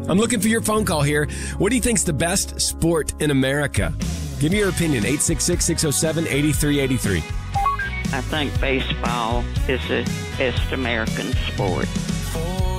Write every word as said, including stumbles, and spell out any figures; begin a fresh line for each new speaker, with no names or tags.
I'm looking for your phone call here. What do you think's the best sport in America? Give me your opinion. eight six six, six oh seven, eight three eight three.
I think baseball is the best American sport.